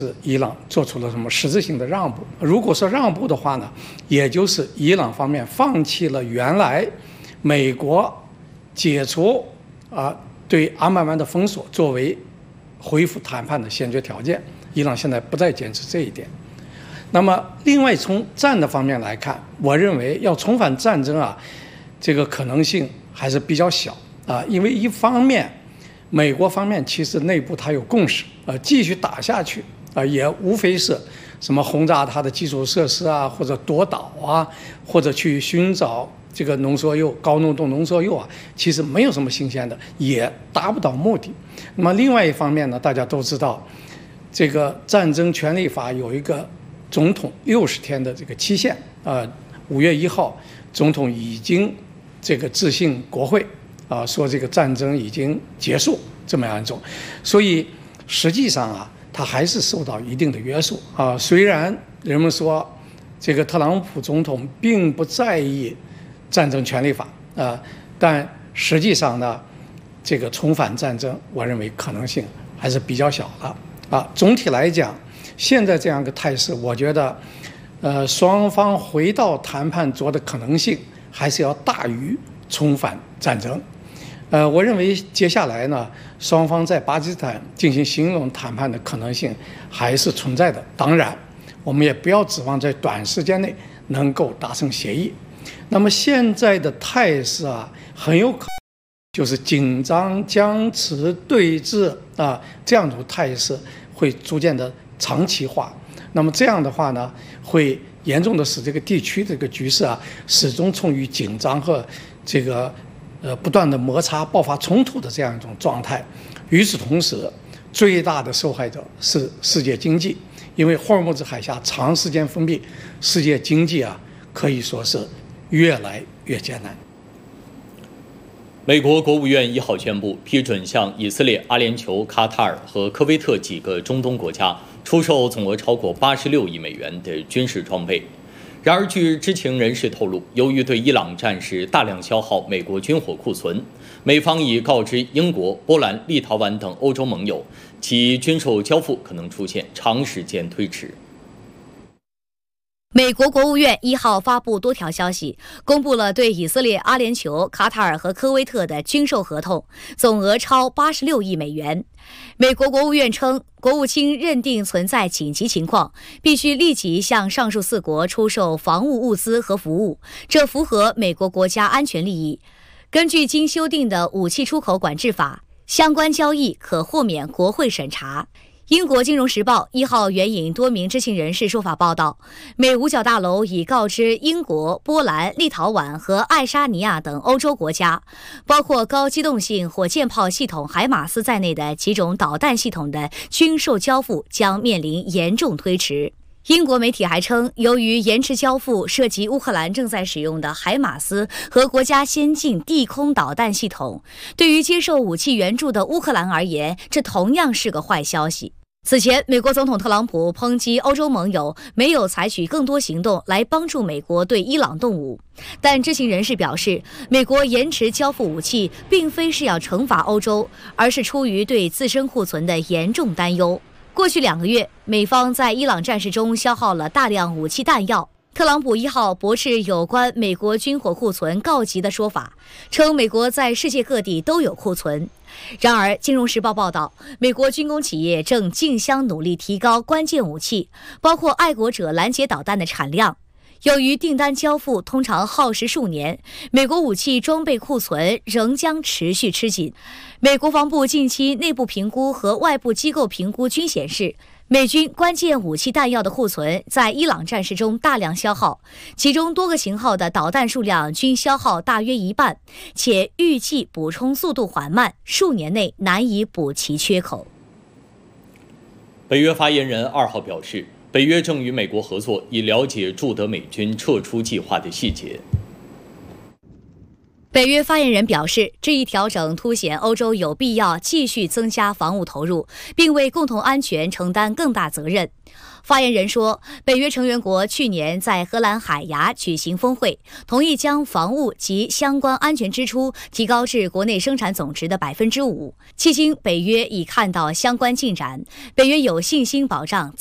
伊朗做出了什么实质性的让步。如果说让步的话呢，也就是伊朗方面放弃了原来美国解除对阿曼湾的封锁作为恢复谈判的先决条件。伊朗现在不再坚持这一点。那么，另外从战的方面来看，我认为要重返战争这个可能性还是比较小因为一方面，美国方面其实内部它有共识继续打下去也无非是什么轰炸它的基础设施或者夺岛或者去寻找这个浓缩铀、高浓度浓缩铀其实没有什么新鲜的，也达不到目的。那么另外一方面呢，大家都知道，这个战争权利法有一个总统60天的这个期限5月1号，总统已经这个致信国会说这个战争已经结束这么样一种，所以实际上它还是受到一定的约束虽然人们说这个特朗普总统并不在意战争权利法但实际上呢，这个重返战争，我认为可能性还是比较小的总体来讲，现在这样一个态势，我觉得双方回到谈判桌的可能性还是要大于重返战争。我认为接下来呢，双方在巴基斯坦进行新一轮谈判的可能性还是存在的。当然，我们也不要指望在短时间内能够达成协议。那么现在的态势很有可能就是紧张、僵持、对峙这样一种态势会逐渐的长期化。那么这样的话呢，会严重的使这个地区这个局势始终处于紧张和这个不断的摩擦、爆发冲突的这样一种状态。与此同时，最大的受害者是世界经济，因为霍尔木兹海峡长时间封闭，世界经济可以说是越来越艰难。 美国国务院1号宣布批准向以色列、阿联酋、卡塔尔和科威特几个中东国家出售总额超过86亿美元的军事装备。然而，据知情人士透露，由于对伊朗战事大量消耗美国军火库存，美方已告知英国、波兰、立陶宛等欧洲盟友，其军售交付可能出现长时间推迟。 美国国务院1号发布多条消息，公布了对以色列、阿联酋、卡塔尔和科威特的军售合同，总额超86亿美元。美国国务院称，国务卿认定存在紧急情况，必须立即向上述4国出售防务物资和服务，这符合美国国家安全利益。根据经修订的武器出口管制法，相关交易可豁免国会审查。英国金融时报1号援引多名知情人士说法报道，美五角大楼已告知英国、波兰、立陶宛和爱沙尼亚等欧洲国家，包括高机动性火箭炮系统海马斯在内的几种导弹系统的军售交付将面临严重推迟。英国媒体还称，由于延迟交付涉及乌克兰正在使用的海马斯和国家先进地空导弹系统，对于接受武器援助的乌克兰而言，这同样是个坏消息。此前，美国总统特朗普抨击欧洲盟友没有采取更多行动来帮助美国对伊朗动武，但知情人士表示，美国延迟交付武器并非是要惩罚欧洲，而是出于对自身库存的严重担忧。过去2个月，美方在伊朗战事中消耗了大量武器弹药。特朗普1号驳斥有关美国军火库存告急的说法，称美国在世界各地都有库存。然而，《金融时报》报道，美国军工企业正竞相努力提高关键武器，包括爱国者拦截导弹的产量。由于订单交付通常耗时数年，美国武器装备库存仍将持续吃紧。美国防部近期内部评估和外部机构评估均显示，美军关键武器弹药的库存在伊朗战事中大量消耗，其中多个型号的导弹数量均消耗大约一半，且预计补充速度缓慢，数年内难以补齐缺口。 北约发言人2号表示，北约正与美国合作，以了解驻德美军撤出计划的细节。 北约发言人表示，这一调整凸显欧洲有必要继续增加防务投入，并为共同安全承担更大责任。发言人说，北约成员国去年在荷兰海牙举行峰会，同意将防务及相关安全支出提高至国内生产总值的5%。迄今，北约已看到相关进展，北约有信心保障